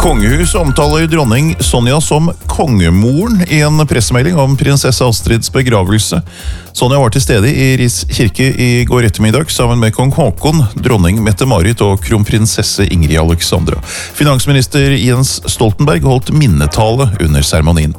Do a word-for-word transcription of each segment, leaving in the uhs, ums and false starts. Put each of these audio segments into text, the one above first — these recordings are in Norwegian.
Kongehuset omtaler dronning Sonja som kongemoren i en pressemelding om prinsesse Astrids begravelse. Sonja var til stede i Ris kirke i går ettermiddag sammen med kong Håkon, dronning Mette-Marit og kronprinsesse Ingrid Alexandra. Finansminister Jens Stoltenberg holdt minnetale under seremonien.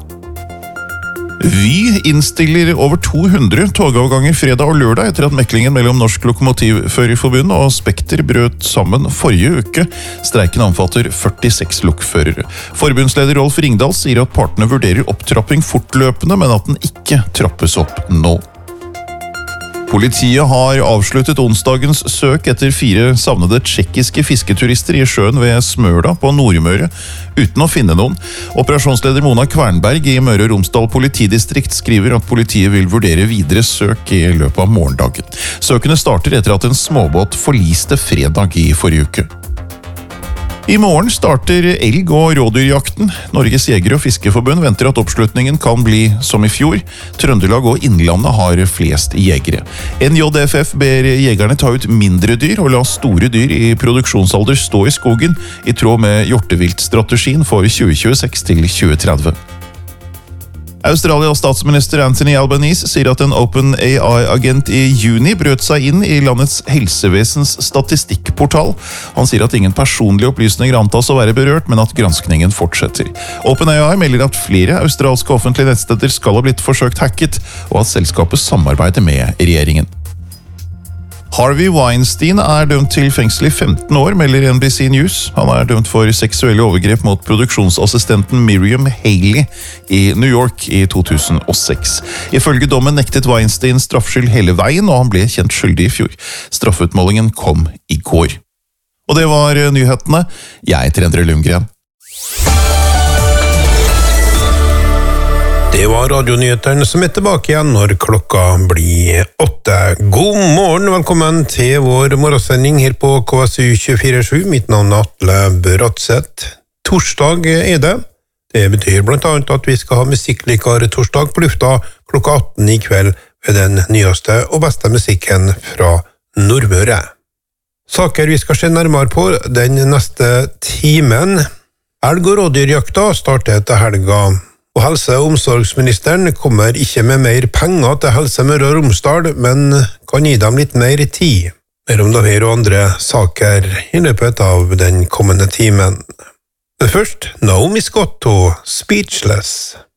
Vy innstiller over to hundre togavganger fredag og lørdag etter at meklingen mellom Norsk Lokomotivførerforbund og Spekter brøt sammen forrige uke. Streiken omfatter førtiseks lokførere. Forbundsleder Rolf Ringdal sier at partene vurderer opptrapping fortløpende, men at den ikke trappes opp nå. Politiet har avsluttet onsdagens søk etter fire savnede tsjekkiske fisketurister i sjøen ved Smøla på Nordmøre, uten å finne noen. Operasjonsleder Mona Kvernberg i Møre og Romsdal politidistrikt skriver at politiet vil vurdere videre søk i løpet av morgendagen. Søkene starter etter at en småbåt forliste fredag i forrige uke. I morgen starter elg- og rådyrjakten. Norges Jeger- og Fiskeforbund venter at oppslutningen kan bli som i fjor. Trøndelag og Innlandet har flest jegere. N J F F ber jegerne ta ut mindre dyr og la store dyr i produksjonsalder stå i skogen, i tråd med hjorteviltstrategien for tjue tjueseks til tjue tretti. Australias statsminister Anthony Albanese sier at en OpenAI-agent i juni brøt seg inn i landets helsevesens statistikkportal. Han sier at ingen personlige opplysninger antas å være berørt, men at granskningen fortsetter. OpenAI melder at flere australske offentlige nettsteder skal ha blitt forsøkt hacket, og at selskapet samarbeider med regjeringen. Harvey Weinstein er dømt til fengsel i femten år, melder N B C News. Han er dømt for seksuelle overgrep mot produksjonsassistenten Miriam Haley i New York i to tusen og seks. Ifølge dommen nektet Weinstein straffskyld hele veien, og han ble kjent skyldig i fjor. Straffeutmålingen kom i går. Og det var nyhetene. Jeg heter Endre Lundgren. Det var radionyhetene som er tilbake igjen når klokka blir åtte. God morgen, velkommen til vår morgensending her på K S U tjuefire sju. Mitt navn er Atle Bratseth. Torsdag er det. Det betyr blant annet at vi skal ha musikklikar torsdag på lufta klokka atten i kveld ved den nyeste og beste musikken fra Nordmøre. Saker vi skal se nærmere på den neste timen. Elg- og rådyrjakta starter etter helga. Og helse- og omsorgsministeren kommer ikke med mer penger til Helse Møre og Romsdal, men kan gi dem litt mer tid. Mer om det her og andre saker i løpet av den kommende timen. Men først, Naomi Scott og Speechless.